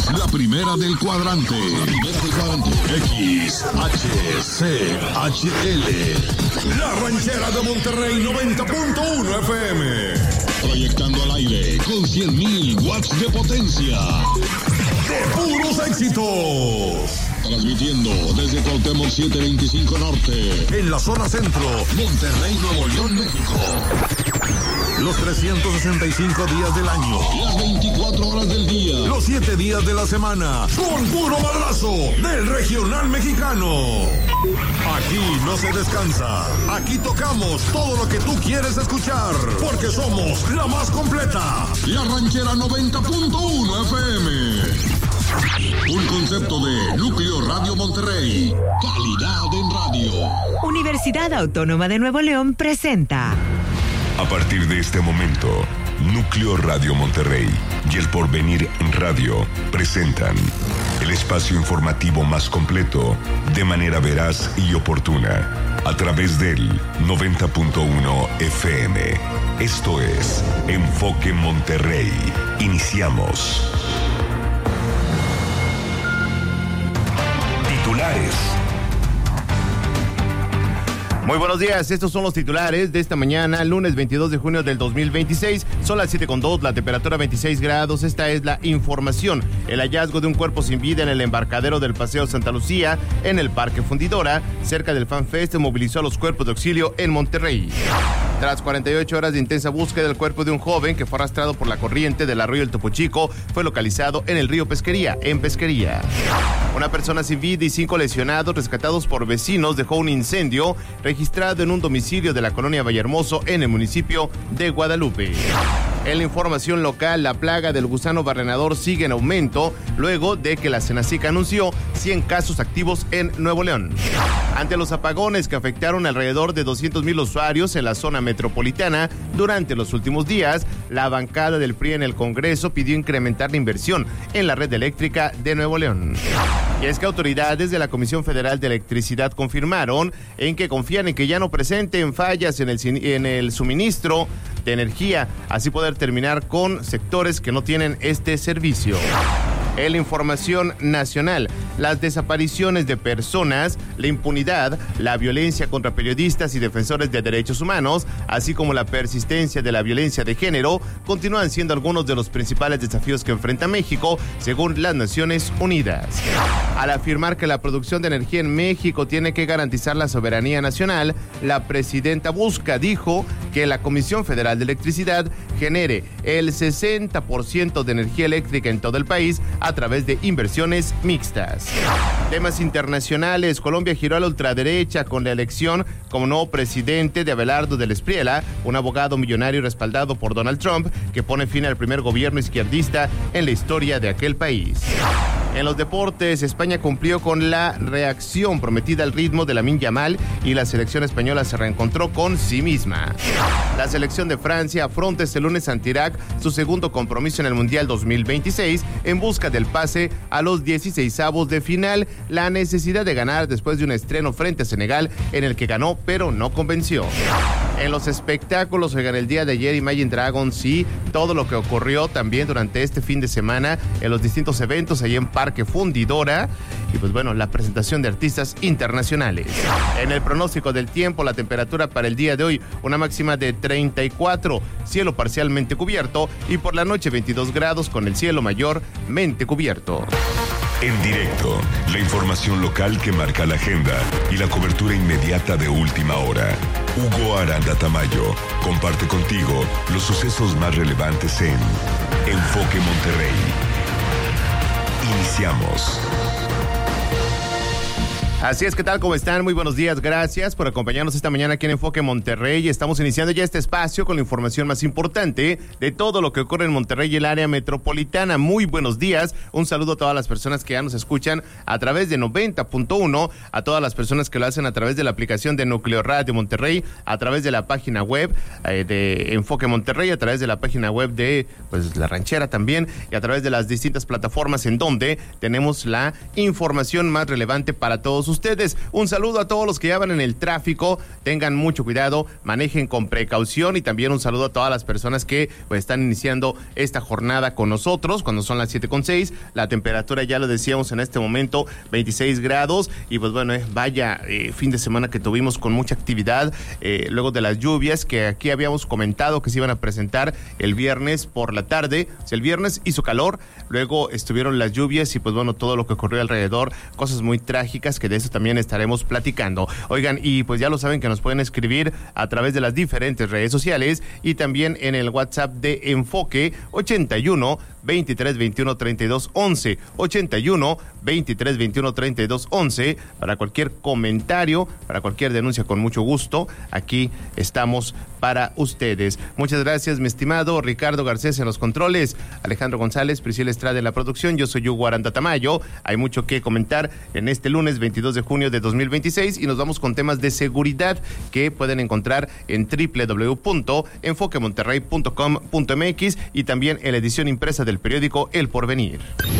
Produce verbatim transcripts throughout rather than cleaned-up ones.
Somos la primera del cuadrante. La primera del cuadrante. X, H, C, H, L. La Ranchera de Monterrey noventa punto uno F M. Proyectando al aire con cien mil watts de potencia. ¡De puros éxitos! Transmitiendo desde Cuauhtémoc setecientos veinticinco Norte. En la zona centro. Monterrey, Nuevo León, México. Los trescientos sesenta y cinco días del año. Las veinticuatro horas del día. Los siete días de la semana. Con puro madrazo del regional mexicano. Aquí no se descansa. Aquí tocamos todo lo que tú quieres escuchar. Porque somos la más completa. La Ranchera noventa punto uno F M. Un concepto de Núcleo Radio Monterrey. Calidad en radio. Universidad Autónoma de Nuevo León presenta. A partir de este momento, Núcleo Radio Monterrey y El Porvenir en Radio presentan el espacio informativo más completo, de manera veraz y oportuna, a través del noventa punto uno F M. Esto es Enfoque Monterrey. Iniciamos. Titulares. Muy buenos días, estos son los titulares de esta mañana, lunes veintidós de junio del dos mil veintiséis. Son las siete con dos, la temperatura veintiséis grados. Esta es la información. El hallazgo de un cuerpo sin vida en el embarcadero del Paseo Santa Lucía, en el Parque Fundidora, cerca del FanFest, movilizó a los cuerpos de auxilio en Monterrey. Tras cuarenta y ocho horas de intensa búsqueda, el cuerpo de un joven que fue arrastrado por la corriente del arroyo El Topo Chico fue localizado en el río Pesquería, en Pesquería. Una persona sin vida y cinco lesionados rescatados por vecinos dejó un incendio registrado en un domicilio de la colonia Vallehermoso en el municipio de Guadalupe. En la información local, la plaga del gusano barrenador sigue en aumento luego de que la Senacica anunció cien casos activos en Nuevo León. Ante los apagones que afectaron alrededor de doscientos mil usuarios en la zona metropolitana durante los últimos días, la bancada del P R I en el Congreso pidió incrementar la inversión en la red eléctrica de Nuevo León. Y es que autoridades de la Comisión Federal de Electricidad confirmaron en que confían en que ya no presenten fallas en el, en el suministro de energía, así poder terminar con sectores que no tienen este servicio. En la información nacional, las desapariciones de personas, la impunidad, la violencia contra periodistas y defensores de derechos humanos, así como la persistencia de la violencia de género, continúan siendo algunos de los principales desafíos que enfrenta México, según las Naciones Unidas. Al afirmar que la producción de energía en México tiene que garantizar la soberanía nacional, la presidenta busca, dijo, que la Comisión Federal de Electricidad genere el sesenta por ciento de energía eléctrica en todo el país a través de inversiones mixtas. Temas internacionales. Colombia giró a la ultraderecha con la elección como nuevo presidente de Abelardo del Espriella, un abogado millonario respaldado por Donald Trump, que pone fin al primer gobierno izquierdista en la historia de aquel país. En los deportes, España cumplió con la reacción prometida al ritmo de Lamine Yamal y la selección española se reencontró con sí misma. La selección de Francia afronta este lunes ante Irak su segundo compromiso en el Mundial dos mil veintiséis en busca del pase a los dieciseisavos de final. La necesidad de ganar después de un estreno frente a Senegal en el que ganó pero no convenció. En los espectáculos, oigan, el día de ayer Imagine Dragons, sí, todo lo que ocurrió también durante este fin de semana en los distintos eventos allí en Parque Fundidora y pues bueno, la presentación de artistas internacionales. En el pronóstico del tiempo, la temperatura para el día de hoy, una máxima de treinta y cuatro, cielo parcialmente cubierto y por la noche veintidós grados con el cielo mayormente cubierto. En directo, la información local que marca la agenda y la cobertura inmediata de última hora. Hugo Aranda Tamayo comparte contigo los sucesos más relevantes en Enfoque Monterrey. Iniciamos. Así es, ¿qué tal? ¿Cómo están? Muy buenos días, gracias por acompañarnos esta mañana aquí en Enfoque Monterrey. Estamos iniciando ya este espacio con la información más importante de todo lo que ocurre en Monterrey y el área metropolitana. Muy buenos días, un saludo a todas las personas que ya nos escuchan a través de noventa punto uno, a todas las personas que lo hacen a través de la aplicación de Núcleo Radio Monterrey, a través de la página web eh, de Enfoque Monterrey, a través de la página web de pues La Ranchera también, y a través de las distintas plataformas en donde tenemos la información más relevante para todos ustedes. ustedes. Un saludo a todos los que ya van en el tráfico, tengan mucho cuidado, manejen con precaución, y también un saludo a todas las personas que pues, están iniciando esta jornada con nosotros cuando son las siete con seis. La temperatura, ya lo decíamos en este momento, veintiséis grados, y pues bueno, eh, vaya eh, fin de semana que tuvimos con mucha actividad, eh, luego de las lluvias que aquí habíamos comentado que se iban a presentar el viernes por la tarde. O sea, el viernes hizo calor, luego estuvieron las lluvias y pues bueno, todo lo que ocurrió alrededor, cosas muy trágicas que de eso también estaremos platicando. Oigan, y pues ya lo saben que nos pueden escribir a través de las diferentes redes sociales y también en el WhatsApp de Enfoque ochenta y uno, veintitrés, veintiuno, treinta y dos, once, ochenta y uno, veintitrés, veintiuno, treinta y dos, once, para cualquier comentario, para cualquier denuncia, con mucho gusto, aquí estamos para ustedes. Muchas gracias, mi estimado Ricardo Garcés en los controles, Alejandro González, Priscila Estrada en la producción, yo soy Hugo Aranda Tamayo. Hay mucho que comentar en este lunes veintidós de junio de dos mil veintiséis y nos vamos con temas de seguridad que pueden encontrar en doble u doble u doble u punto enfoque monterrey punto com punto m x y también en la edición impresa del periódico El Porvenir.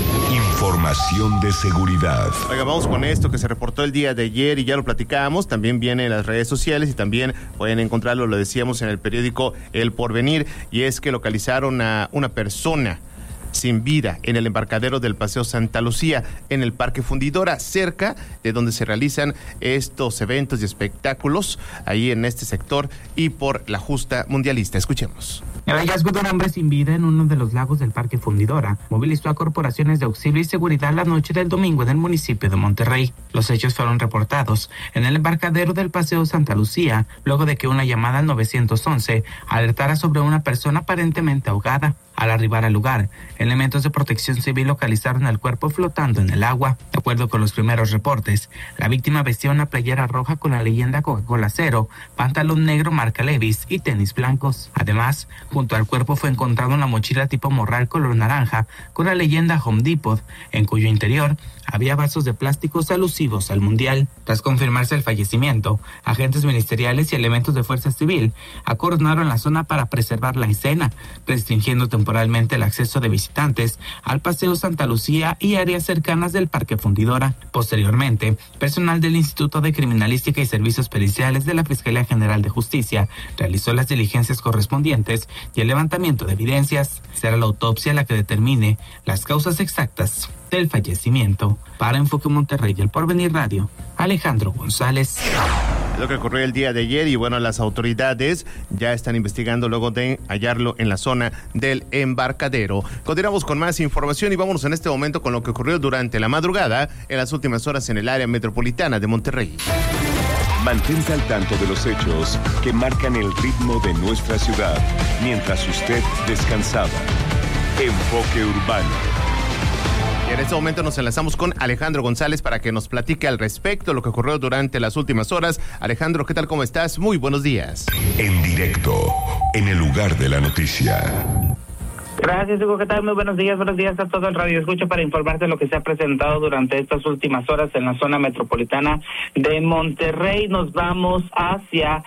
Información de seguridad. Oiga, vamos con esto que se reportó el día de ayer y ya lo platicamos, también viene en las redes sociales y también pueden encontrarlo, lo decíamos, en el periódico El Porvenir, y es que localizaron a una persona sin vida en el embarcadero del Paseo Santa Lucía, en el Parque Fundidora, cerca de donde se realizan estos eventos y espectáculos, ahí en este sector y por la justa mundialista. Escuchemos. El hallazgo de un hombre sin vida en uno de los lagos del Parque Fundidora movilizó a corporaciones de auxilio y seguridad la noche del domingo en el municipio de Monterrey. Los hechos fueron reportados en el embarcadero del Paseo Santa Lucía, luego de que una llamada al nueve once alertara sobre una persona aparentemente ahogada. Al arribar al lugar, elementos de protección civil localizaron el cuerpo flotando en el agua. De acuerdo con los primeros reportes, la víctima vestía una playera roja con la leyenda Coca-Cola Cero, pantalón negro marca Levi's y tenis blancos. Además, junto al cuerpo fue encontrada una mochila tipo morral color naranja con la leyenda Home Depot, en cuyo interior había vasos de plásticos alusivos al mundial. Tras confirmarse el fallecimiento, agentes ministeriales y elementos de fuerza civil acordonaron la zona para preservar la escena, restringiendo temporalmente el acceso de visitantes al Paseo Santa Lucía y áreas cercanas del Parque Fundidora. Posteriormente, personal del Instituto de Criminalística y Servicios Periciales de la Fiscalía General de Justicia realizó las diligencias correspondientes y el levantamiento de evidencias. Será la autopsia la que determine las causas exactas del fallecimiento. Para Enfoque Monterrey y El Porvenir Radio, Alejandro González. Lo que ocurrió el día de ayer y bueno, las autoridades ya están investigando luego de hallarlo en la zona del embarcadero. Continuamos con más información y vámonos en este momento con lo que ocurrió durante la madrugada en las últimas horas en el área metropolitana de Monterrey. Mantente al tanto de los hechos que marcan el ritmo de nuestra ciudad mientras usted descansaba. Enfoque Urbano. En este momento nos enlazamos con Alejandro González para que nos platique al respecto de lo que ocurrió durante las últimas horas. Alejandro, ¿qué tal? ¿Cómo estás? Muy buenos días. En directo, en el lugar de la noticia. Gracias, Hugo. ¿Qué tal? Muy buenos días. Buenos días a todo el radio escucha para informarte de lo que se ha presentado durante estas últimas horas en la zona metropolitana de Monterrey. Nos vamos hacia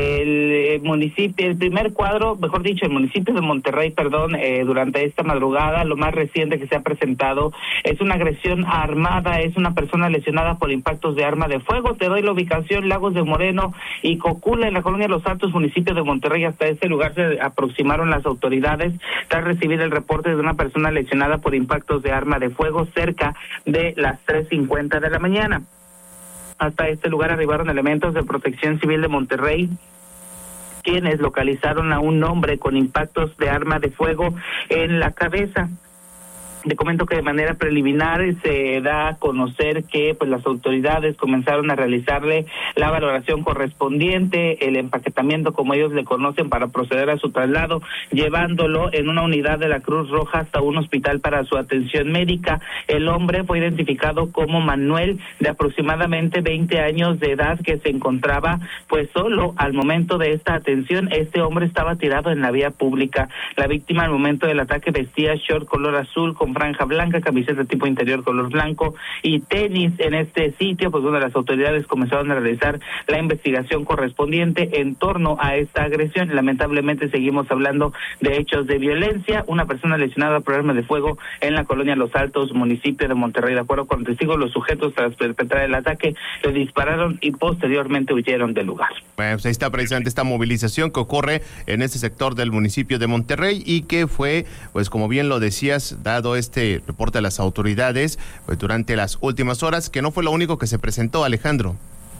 el municipio, el primer cuadro, mejor dicho, el municipio de Monterrey, perdón, eh, durante esta madrugada. Lo más reciente que se ha presentado es una agresión armada, es una persona lesionada por impactos de arma de fuego. Te doy la ubicación: Lagos de Moreno y Cocula, en la colonia Los Santos, municipio de Monterrey. Hasta este lugar se aproximaron las autoridades tras recibir el reporte de una persona lesionada por impactos de arma de fuego cerca de las tres cincuenta de la mañana. Hasta este lugar arribaron elementos de Protección Civil de Monterrey, quienes localizaron a un hombre con impactos de arma de fuego en la cabeza. Te comento que de manera preliminar se da a conocer que pues las autoridades comenzaron a realizarle la valoración correspondiente, el empaquetamiento, como ellos le conocen, para proceder a su traslado, llevándolo en una unidad de la Cruz Roja hasta un hospital para su atención médica. El hombre fue identificado como Manuel, de aproximadamente veinte años de edad, que se encontraba pues solo al momento de esta atención. Este hombre estaba tirado en la vía pública. La víctima al momento del ataque vestía short color azul con franja blanca, camiseta tipo interior color blanco y tenis. En este sitio, pues bueno, las autoridades comenzaron a realizar la investigación correspondiente en torno a esta agresión. Lamentablemente seguimos hablando de hechos de violencia, una persona lesionada por arma de fuego en la colonia Los Altos, municipio de Monterrey. De acuerdo con testigos, los sujetos tras perpetrar el ataque le dispararon y posteriormente huyeron del lugar. Bueno, pues ahí está precisamente esta movilización que ocurre en este sector del municipio de Monterrey y que fue, pues como bien lo decías, dado este reporte a las autoridades, pues durante las últimas horas, que no fue lo único que se presentó, Alejandro.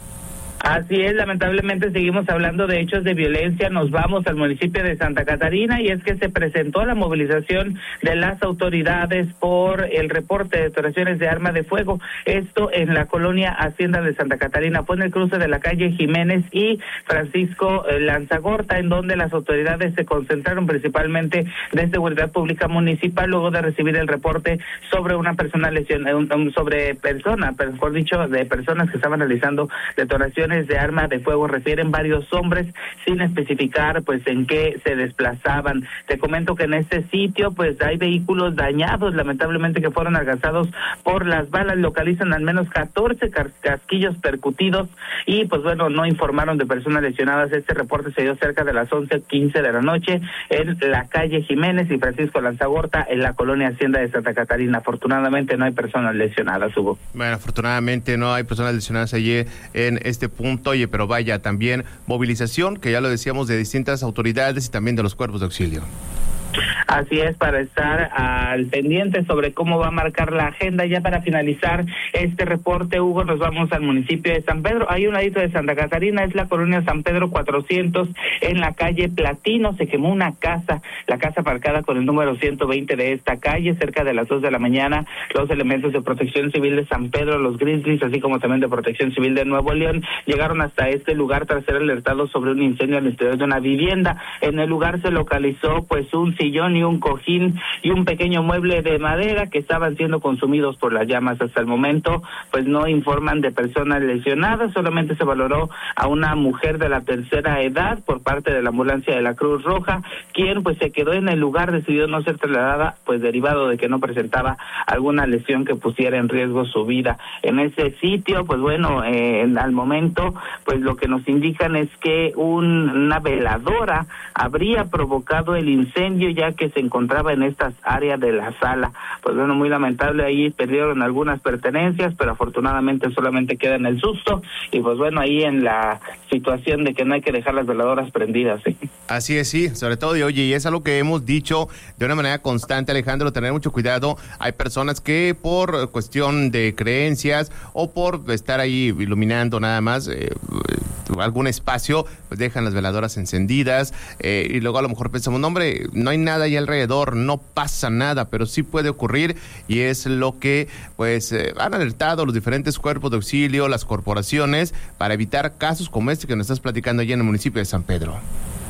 Así es, lamentablemente seguimos hablando de hechos de violencia. Nos vamos al municipio de Santa Catarina y es que se presentó la movilización de las autoridades por el reporte de detonaciones de arma de fuego. Esto en la colonia Hacienda de Santa Catarina, fue en el cruce de la calle Jiménez y Francisco Lanzagorta, en donde las autoridades se concentraron principalmente de seguridad pública municipal luego de recibir el reporte sobre una persona lesionada, sobre persona, mejor dicho, de personas que estaban realizando detonaciones de arma de fuego. Refieren varios hombres sin especificar pues en qué se desplazaban. Te comento que en este sitio pues hay vehículos dañados, lamentablemente, que fueron alcanzados por las balas. Localizan al menos catorce casquillos percutidos y pues bueno, no informaron de personas lesionadas. Este reporte se dio cerca de las once quince de la noche en la calle Jiménez y Francisco Lanzagorta, en la colonia Hacienda de Santa Catarina. Afortunadamente no hay personas lesionadas, Hugo. Bueno, afortunadamente no hay personas lesionadas allí en este punto. Oye, pero vaya, también movilización, que ya lo decíamos, de distintas autoridades y también de los cuerpos de auxilio. Así es, para estar al pendiente sobre cómo va a marcar la agenda. Ya para finalizar este reporte, Hugo, nos vamos al municipio de San Pedro. Hay un ladito de Santa Catarina, es la colonia San Pedro cuatrocientos, en la calle Platino. Se quemó una casa, la casa marcada con el número ciento veinte de esta calle, cerca de las dos de la mañana. Los elementos de Protección Civil de San Pedro, los Grizzlies, así como también de Protección Civil de Nuevo León, llegaron hasta este lugar tras ser alertados sobre un incendio al interior de una vivienda. En el lugar se localizó pues un sillón y un cojín y un pequeño mueble de madera que estaban siendo consumidos por las llamas. Hasta el momento pues no informan de personas lesionadas, solamente se valoró a una mujer de la tercera edad por parte de la ambulancia de la Cruz Roja, quien pues se quedó en el lugar, decidió no ser trasladada pues derivado de que no presentaba alguna lesión que pusiera en riesgo su vida. En ese sitio pues bueno, eh, al momento pues lo que nos indican es que un, una veladora habría provocado el incendio, ya que se encontraba en estas áreas de la sala. Pues bueno, muy lamentable, ahí perdieron algunas pertenencias, pero afortunadamente solamente queda en el susto y pues bueno, ahí en la situación de que no hay que dejar las veladoras prendidas. ¿sí? Así es, sí, sobre todo, y oye, y es algo que hemos dicho de una manera constante, Alejandro, tener mucho cuidado. Hay personas que por cuestión de creencias o por estar ahí iluminando nada más eh, algún espacio, pues dejan las veladoras encendidas eh, y luego a lo mejor pensamos, no hombre, no hay nada ahí alrededor, no pasa nada, pero sí puede ocurrir y es lo que pues eh, han alertado los diferentes cuerpos de auxilio, las corporaciones, para evitar casos como este que nos estás platicando allá en el municipio de San Pedro.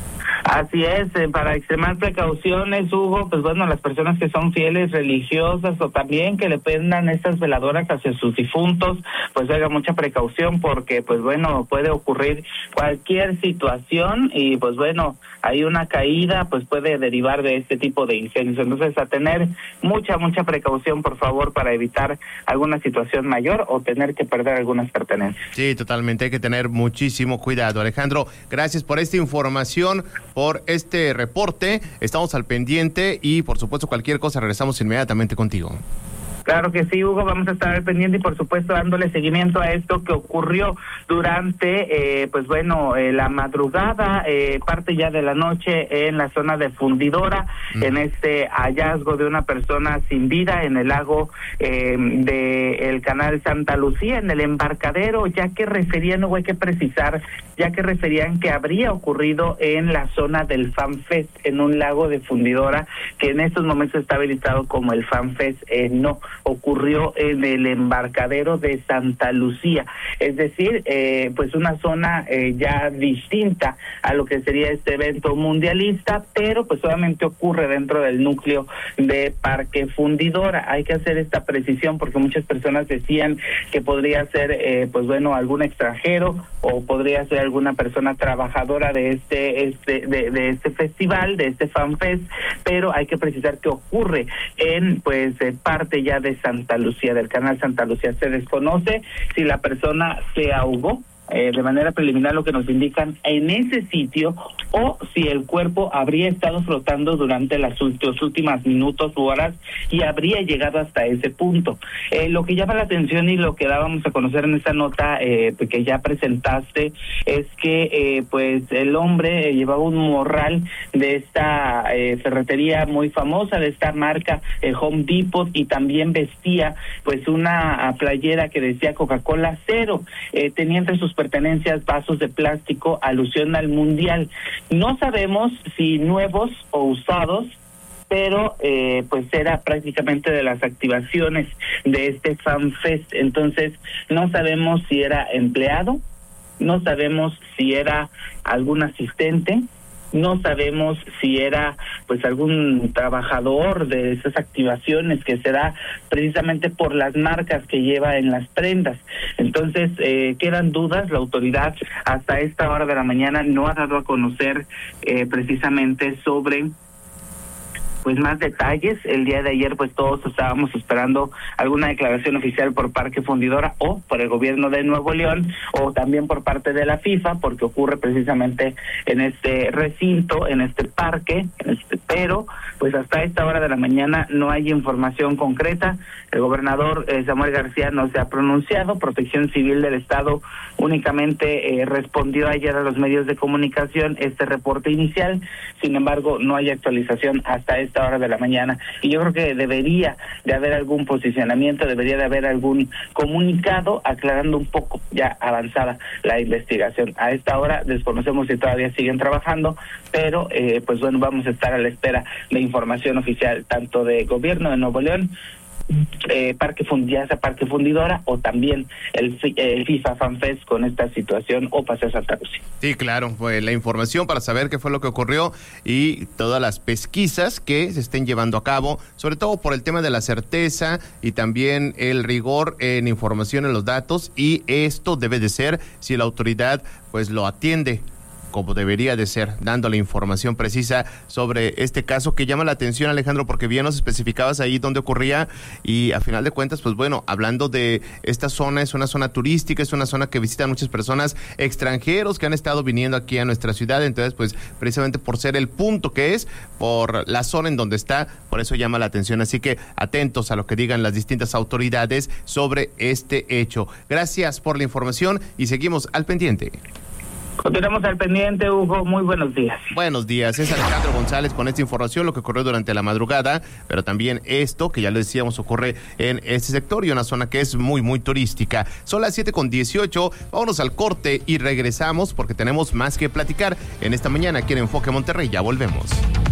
Así es, eh, para extremar precauciones, Hugo, pues bueno, las personas que son fieles religiosas o también que le prendan estas veladoras hacia sus difuntos, pues haga mucha precaución porque pues bueno, puede ocurrir cualquier situación y pues bueno, hay una caída, pues puede derivar de este tipo de incendios. Entonces, a tener mucha, mucha precaución, por favor, para evitar alguna situación mayor o tener que perder algunas pertenencias. Sí, totalmente, hay que tener muchísimo cuidado. Alejandro, gracias por esta información, por este reporte, estamos al pendiente y por supuesto cualquier cosa regresamos inmediatamente contigo. Claro que sí, Hugo, vamos a estar al pendiente y por supuesto dándole seguimiento a esto que ocurrió durante, eh, pues bueno, eh, la madrugada, eh, parte ya de la noche en la zona de Fundidora, mm. en este hallazgo de una persona sin vida en el lago eh, del canal Santa Lucía, en el embarcadero, ya que referían, no hay que precisar, ya que referían que habría ocurrido en la zona del FanFest, en un lago de Fundidora, que en estos momentos está habilitado como el FanFest, eh, no. ocurrió en el embarcadero de Santa Lucía, es decir, eh, pues una zona eh, ya distinta a lo que sería este evento mundialista, pero pues solamente ocurre dentro del núcleo de Parque Fundidora. Hay que hacer esta precisión porque muchas personas decían que podría ser, eh, pues bueno, algún extranjero o podría ser alguna persona trabajadora de este, este, de, de este festival, de este FanFest, pero hay que precisar que ocurre en, pues, eh, parte ya de Santa Lucía, del canal Santa Lucía. Se desconoce si la persona se ahogó. Eh, de manera preliminar lo que nos indican en ese sitio, o si el cuerpo habría estado flotando durante las los últimas minutos u horas y habría llegado hasta ese punto. Eh, lo que llama la atención y lo que dábamos a conocer en esta nota eh, que ya presentaste es que eh, pues el hombre llevaba un morral de esta eh, ferretería muy famosa, de esta marca eh, Home Depot, y también vestía pues una playera que decía Coca-Cola Cero. Eh, tenía entre sus pertenencias vasos de plástico, alusión al mundial. No sabemos si nuevos o usados, pero eh, pues era prácticamente de las activaciones de este FanFest. Entonces no sabemos si era empleado, no sabemos si era algún asistente, no sabemos si era pues algún trabajador de esas activaciones que se da precisamente por las marcas que lleva en las prendas. Entonces eh, quedan dudas. La autoridad hasta esta hora de la mañana no ha dado a conocer eh, precisamente sobre pues más detalles. El día de ayer pues todos estábamos esperando alguna declaración oficial por Parque Fundidora o por el gobierno de Nuevo León, o también por parte de la FIFA, porque ocurre precisamente en este recinto, en este parque, en este, pero pues hasta esta hora de la mañana no hay información concreta. El gobernador eh, Samuel García no se ha pronunciado. Protección Civil del Estado únicamente eh, respondió ayer a los medios de comunicación este reporte inicial. Sin embargo, no hay actualización hasta esta hora de la mañana, y yo creo que debería de haber algún posicionamiento, debería de haber algún comunicado aclarando un poco ya avanzada la investigación. A esta hora desconocemos si todavía siguen trabajando, pero eh, pues bueno, vamos a estar a la espera de información oficial tanto de gobierno de Nuevo León, Eh, Parque Fundidora, Parque Fundidora, o también el, el FIFA FanFest con esta situación, o Paseo Santa Lucía. Sí, claro, pues la información para saber qué fue lo que ocurrió y todas las pesquisas que se estén llevando a cabo, sobre todo por el tema de la certeza y también el rigor en información en los datos, y esto debe de ser si la autoridad pues lo atiende como debería de ser, dando la información precisa sobre este caso que llama la atención, Alejandro, porque bien nos especificabas ahí dónde ocurría, y a final de cuentas, pues bueno, hablando de esta zona, es una zona turística, es una zona que visitan muchas personas extranjeros que han estado viniendo aquí a nuestra ciudad. Entonces, pues precisamente por ser el punto que es, por la zona en donde está, por eso llama la atención. Así que atentos a lo que digan las distintas autoridades sobre este hecho. Gracias por la información y seguimos al pendiente. Continuamos al pendiente, Hugo. Muy buenos días. Buenos días. Es Alejandro González con esta información, lo que ocurrió durante la madrugada, pero también esto que ya le decíamos ocurre en este sector y una zona que es muy, muy turística. Son las siete con dieciocho. Vámonos al corte y regresamos porque tenemos más que platicar en esta mañana aquí en Enfoque Monterrey. Ya volvemos.